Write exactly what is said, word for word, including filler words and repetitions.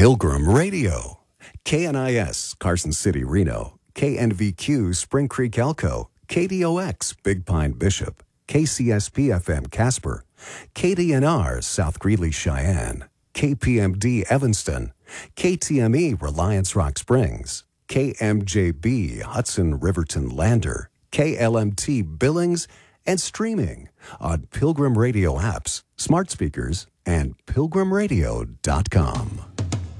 Pilgrim Radio. K N I S, Carson City, Reno. K N V Q, Spring Creek, Elko. K D O X, Big Pine, Bishop. K C S P F M, Casper. K D N R, South Greeley, Cheyenne. K P M D, Evanston. K T M E, Reliance Rock Springs. K M J B, Hudson, Riverton, Lander. K L M T, Billings, and streaming on Pilgrim Radio apps, smart speakers, and pilgrim radio dot com.